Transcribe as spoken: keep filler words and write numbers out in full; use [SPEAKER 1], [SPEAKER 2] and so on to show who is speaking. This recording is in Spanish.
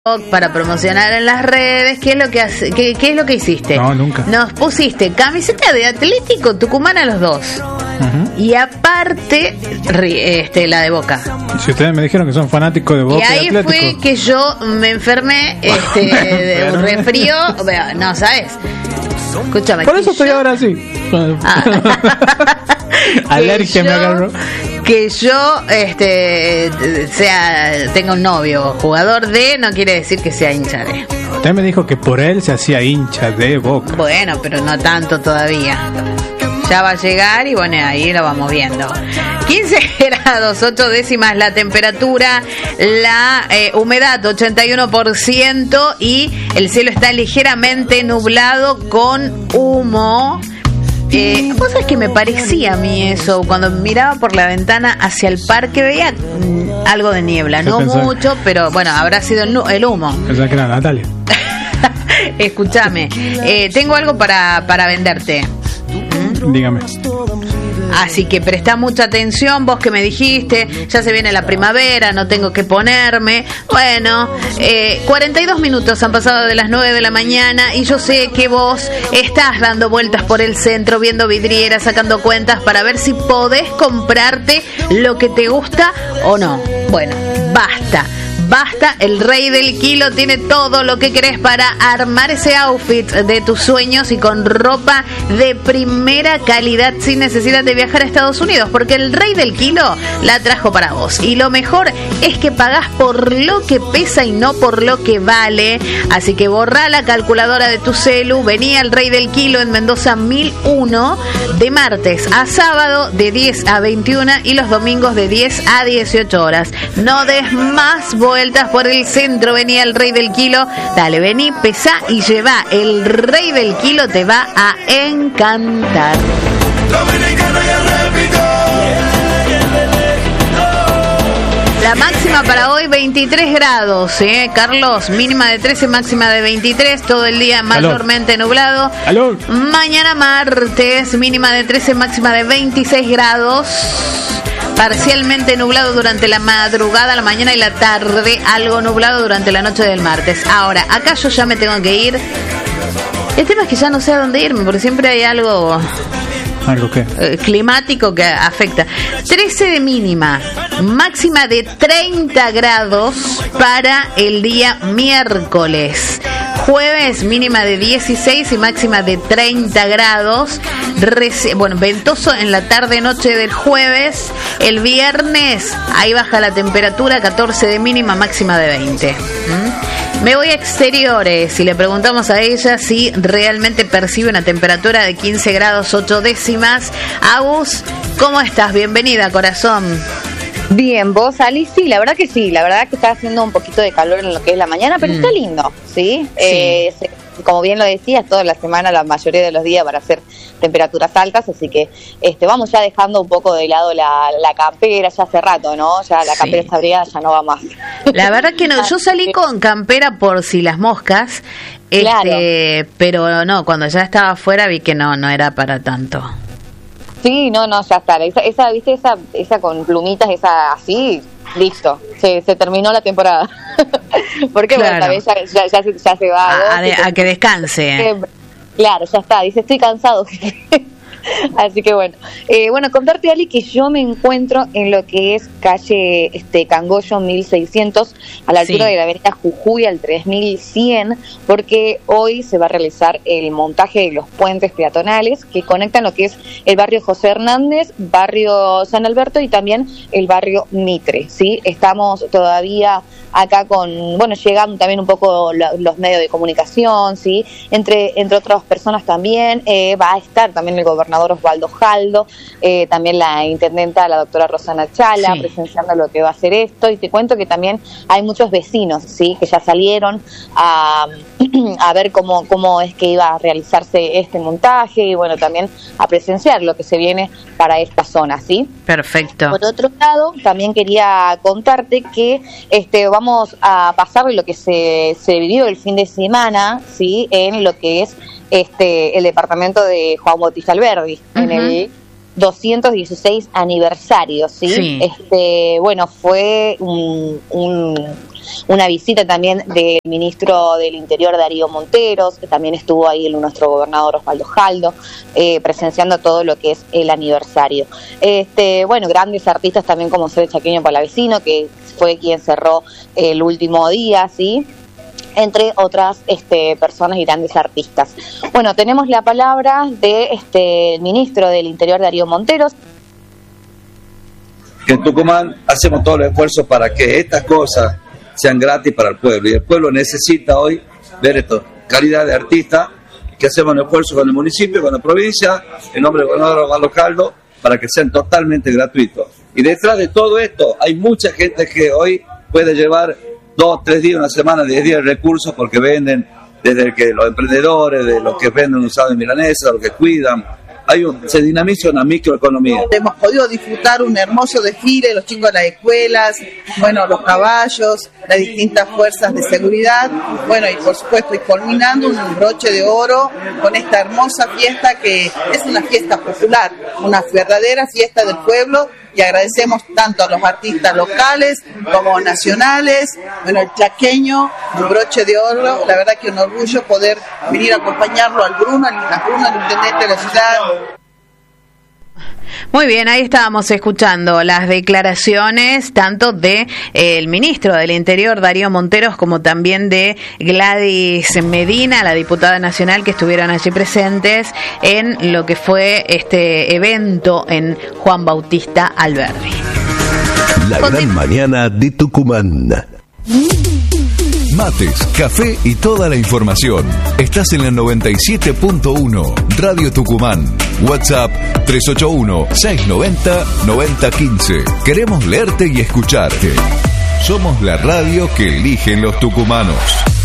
[SPEAKER 1] para promocionar en las redes. ¿Qué es lo que hace, qué, qué es lo que hiciste?
[SPEAKER 2] No, nunca.
[SPEAKER 1] Nos pusiste camiseta de Atlético Tucumán a los dos. Uh-huh. Y aparte este la de Boca.
[SPEAKER 2] Si ustedes me dijeron que son fanáticos de Boca
[SPEAKER 1] y ahí
[SPEAKER 2] y Atlético,
[SPEAKER 1] fue que yo me enfermé este de un resfrío. No, ¿sabes? Escúchame.
[SPEAKER 2] Por eso estoy yo... ahora así. Ah. Alergia me agarró.
[SPEAKER 1] Que yo este sea tenga un novio jugador de, no quiere decir que sea hincha de.
[SPEAKER 2] Usted me dijo que por él se hacía hincha de Boca.
[SPEAKER 1] Bueno, pero no tanto todavía. Ya va a llegar y bueno, ahí lo vamos viendo. quince grados, ocho décimas la temperatura, la eh, humedad ochenta y uno por ciento y el cielo está ligeramente nublado con humo. Eh, vos sabés que me parecía a mí eso, cuando miraba por la ventana hacia el parque veía mm, algo de niebla, no pensás? Mucho, pero bueno, habrá sido el, el humo.
[SPEAKER 2] Pensaba que era Natalia.
[SPEAKER 1] Escúchame, eh, tengo algo para, para venderte.
[SPEAKER 2] ¿Mm? Dígame.
[SPEAKER 1] Así que presta mucha atención, vos que me dijiste, ya se viene la primavera, no tengo que ponerme. Bueno, eh, cuarenta y dos minutos han pasado de las nueve de la mañana y yo sé que vos estás dando vueltas por el centro, viendo vidrieras, sacando cuentas para ver si podés comprarte lo que te gusta o no. Bueno, basta. Basta, el rey del kilo tiene todo lo que querés para armar ese outfit de tus sueños y con ropa de primera calidad sin necesidad de viajar a Estados Unidos, porque el rey del kilo la trajo para vos. Y lo mejor es que pagás por lo que pesa y no por lo que vale. Así que borrá la calculadora de tu celu, vení al rey del kilo en Mendoza mil uno de martes a sábado de diez a veintiuna y los domingos de diez a dieciocho horas. No des más vueltas por el centro, venía el rey del kilo. Dale, vení, pesá y lleva. El rey del kilo te va a encantar. La máxima para hoy veintitrés grados, ¿eh? Carlos, mínima de trece, máxima de veintitrés, todo el día mayormente
[SPEAKER 2] Aló.
[SPEAKER 1] nublado.
[SPEAKER 2] Aló.
[SPEAKER 1] Mañana martes, mínima de trece, máxima de veintiséis grados. Parcialmente nublado durante la madrugada, la mañana y la tarde, algo nublado durante la noche del martes. Ahora, acá yo ya me tengo que ir. El tema es que ya no sé a dónde irme, porque siempre hay algo...
[SPEAKER 2] ¿Algo qué?
[SPEAKER 1] Eh, climático que afecta. trece de mínima, máxima de treinta grados para el día miércoles. Jueves, mínima de dieciséis y máxima de treinta grados. Reci- bueno, ventoso en la tarde-noche del jueves. El viernes, ahí baja la temperatura, catorce de mínima, máxima de veinte. ¿Mm? Me voy a exteriores y le preguntamos a ella si realmente percibe una temperatura de quince grados, ocho décimas. Agus, ¿cómo estás? Bienvenida, corazón.
[SPEAKER 3] Bien, vos, Ali, sí, la verdad que sí, la verdad que está haciendo un poquito de calor en lo que es la mañana, pero mm. está lindo, ¿sí? sí. Eh, se, como bien lo decías, toda la semana, la mayoría de los días van a ser temperaturas altas, así que este vamos ya dejando un poco de lado la, la campera, ya hace rato, ¿no? Ya la sí. campera está abrigada, ya no va más.
[SPEAKER 1] La verdad que no, yo salí con campera por si las moscas, este, claro. pero no, cuando ya estaba afuera vi que no, no era para tanto.
[SPEAKER 3] Sí, no, no, ya está. Esa, esa viste, esa, esa con plumitas, esa así, listo. Se, se terminó la temporada. Porque claro. bueno, ya, ya, ya, ya, ya se va.
[SPEAKER 1] A, a, de, a que descanse.
[SPEAKER 3] Claro, ya está. Dice, estoy cansado. Así que bueno, eh, bueno, contarte, Ali, que yo me encuentro en lo que es calle este Cangoyo mil seiscientos, a la altura sí. de la avenida Jujuy al tres mil cien, porque hoy se va a realizar el montaje de los puentes peatonales que conectan lo que es el barrio José Hernández, barrio San Alberto y también el barrio Mitre, ¿sí? Estamos todavía acá con, bueno, llegan también un poco lo, los medios de comunicación, ¿sí? Entre, entre otras personas también, eh, va a estar también el gobernador Osvaldo Jaldo, eh, también la intendenta, la doctora Rosana Chala, sí. presenciando lo que va a ser esto, y te cuento que también hay muchos vecinos, ¿sí? Que ya salieron a, a ver cómo, cómo es que iba a realizarse este montaje, y bueno, también a presenciar lo que se viene para esta zona, ¿sí?
[SPEAKER 1] Perfecto.
[SPEAKER 3] Por otro lado, también quería contarte que este vamos a pasar lo que se, se vivió el fin de semana, ¿sí? En lo que es este el departamento de Juan Bautista Alberdi, uh-huh. en el doscientos dieciséis aniversario, ¿sí?
[SPEAKER 1] Sí.
[SPEAKER 3] Este, bueno, fue un, un, una visita también del ministro del Interior, Darío Monteros, que también estuvo ahí el, nuestro gobernador Osvaldo Jaldo, eh, presenciando todo lo que es el aniversario. Este, bueno, grandes artistas también como Sebe Chaqueño Palavecino, que fue quien cerró el último día, ¿sí? Entre otras este, personas y grandes artistas. Bueno, tenemos la palabra de este, el ministro del Interior, Darío Monteros.
[SPEAKER 4] Que en Tucumán hacemos todos los esfuerzos para que estas cosas sean gratis para el pueblo, y el pueblo necesita hoy ver esto, calidad de artistas, que hacemos un esfuerzo con el municipio, con la provincia, en nombre del gobernador Osvaldo Jaldo, para que sean totalmente gratuitos. Y detrás de todo esto hay mucha gente que hoy puede llevar dos, tres días, una semana, diez días de recursos, porque venden desde que los emprendedores, de los que venden un sábado de milanesa, los que cuidan. Hay un, se dinamiza una microeconomía.
[SPEAKER 5] Hemos podido disfrutar un hermoso desfile, los chicos de las escuelas, bueno, los caballos, las distintas fuerzas de seguridad, bueno, y por supuesto, y culminando un broche de oro con esta hermosa fiesta que es una fiesta popular, una verdadera fiesta del pueblo, y agradecemos tanto a los artistas locales como nacionales, bueno, el chaqueño, un broche de oro, la verdad que un orgullo poder venir a acompañarlo al Bruno, al Bruno, al intendente de la ciudad.
[SPEAKER 1] Muy bien, ahí estábamos escuchando las declaraciones tanto de eh, el ministro del Interior, Darío Monteros, como también de Gladys Medina, la diputada nacional, que estuvieron allí presentes en lo que fue este evento en Juan Bautista Alberdi.
[SPEAKER 6] La
[SPEAKER 1] Continu-
[SPEAKER 6] gran mañana de Tucumán. Mates, café y toda la información. Estás en la noventa y siete punto uno, Radio Tucumán. WhatsApp tres ocho uno, seis nueve cero, nueve cero uno cinco. Queremos leerte y escucharte. Somos la radio que eligen los tucumanos.